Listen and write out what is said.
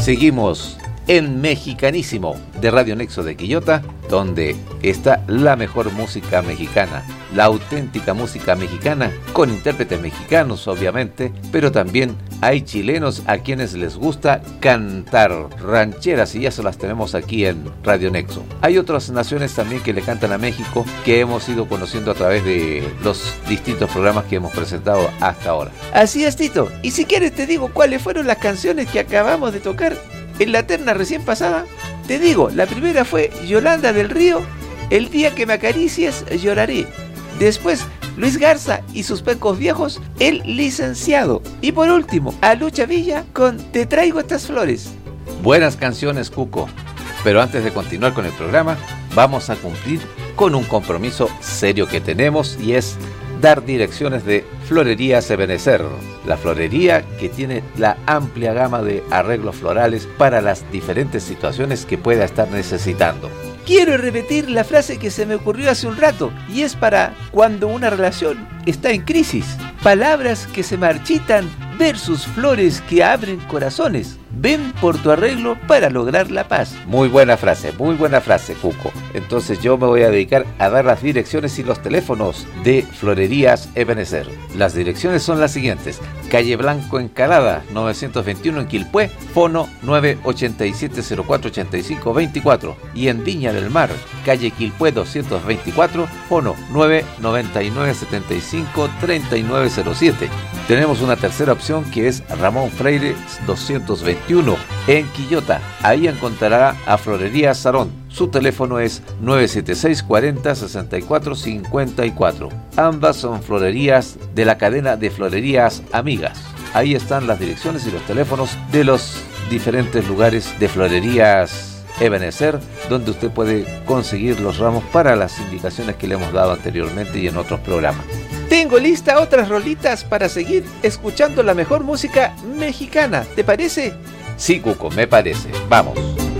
Seguimos en Mexicanísimo de Radio Nexo de Quillota, donde está la mejor música mexicana, la auténtica música mexicana, con intérpretes mexicanos obviamente, pero también hay chilenos a quienes les gusta cantar rancheras y ya se las tenemos aquí en Radio Nexo. Hay otras naciones también que le cantan a México que hemos ido conociendo a través de los distintos programas que hemos presentado hasta ahora. Así es, Tito, y si quieres te digo cuáles fueron las canciones que acabamos de tocar en la terna recién pasada. Te digo, la primera fue Yolanda del Río, El día que me acaricies lloraré. Después, Luis Garza y sus pecos viejos, El licenciado. Y por último, a Lucha Villa con Te traigo estas flores. Buenas canciones, Cuco. Pero antes de continuar con el programa, vamos a cumplir con un compromiso serio que tenemos y es dar direcciones de Florerías Ebenezer, la florería que tiene la amplia gama de arreglos florales para las diferentes situaciones que pueda estar necesitando. Quiero repetir la frase que se me ocurrió hace un rato y es para cuando una relación está en crisis. Palabras que se marchitan versus flores que abren corazones. Ven por tu arreglo para lograr la paz. Muy buena frase, Cuco. Entonces yo me voy a dedicar a dar las direcciones y los teléfonos de Florerías Ebenezer. Las direcciones son las siguientes: Calle Blanco Encalada, 921 en Quilpué, fono 987-0485-24. Y en Viña del Mar, calle Quilpué 224, fono 999-75-3907. Tenemos una tercera opción que es Ramón Freire 221 en Quillota. Ahí encontrará a Florería Sarón. Su teléfono es 976 40 64 54. Ambas son florerías de la cadena de florerías Amigas. Ahí están las direcciones y los teléfonos de los diferentes lugares de Florerías Ebenezer, donde usted puede conseguir los ramos para las indicaciones que le hemos dado anteriormente y en otros programas. Tengo lista otras rolitas para seguir escuchando la mejor música mexicana. ¿Te parece? Sí, Cuco, me parece. Vamos.